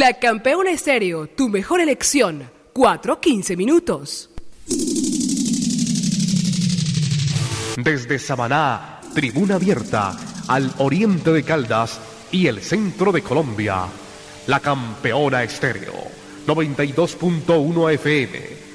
La Campeona Estéreo, tu mejor elección. 4:15 minutos. Desde Samaná, tribuna abierta, al oriente de Caldas y el centro de Colombia. La Campeona Estéreo, 92.1 FM.